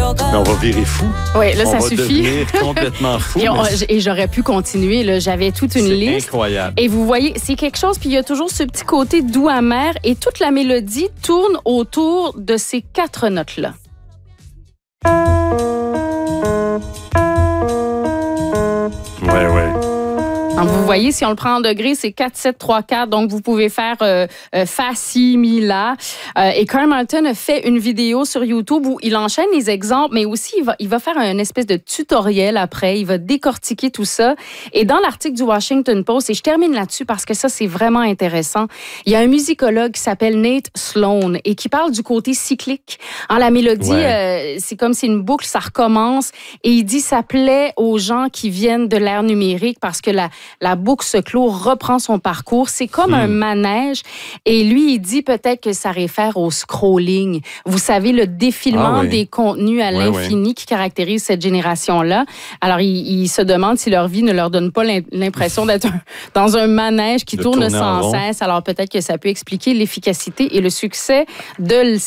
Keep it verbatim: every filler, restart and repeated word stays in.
on va virer fou. Oui, là, on ça va suffit. devenir complètement fou. Et, on- mais et j'aurais pu continuer. Là. J'avais toute une c'est liste. incroyable. Et vous voyez, c'est quelque chose, puis il y a toujours ce petit côté doux amer, et toute la mélodie tourne autour de ces quatre notes-là. Ouais, ouais. Donc, vous voyez, si on le prend en degrés, c'est quatre, sept, trois, quatre. Donc, vous pouvez faire euh, euh, Fa, Si, Mi, La. Euh, et Carl Martin a fait une vidéo sur YouTube où il enchaîne les exemples, mais aussi il va, il va faire une espèce de tutoriel après. Il va décortiquer tout ça. Et dans l'article du Washington Post, et je termine là-dessus parce que ça, c'est vraiment intéressant, il y a un musicologue qui s'appelle Nate Sloan et qui parle du côté cyclique. En la mélodie, Ouais. euh, c'est comme si une boucle, ça recommence. Et il dit ça plaît aux gens qui viennent de l'ère numérique parce que la La boucle se clôt, reprend son parcours. C'est comme Hmm. un manège. Et lui, il dit peut-être que ça réfère au scrolling. Vous savez, le défilement Ah oui. des contenus à Ouais, l'infini qui caractérise cette génération-là. Alors, il, il se demande si leur vie ne leur donne pas l'im- l'impression d'être un- dans un manège qui De tourne tourner en sans rond. cesse. Alors, peut-être que ça peut expliquer l'efficacité et le succès de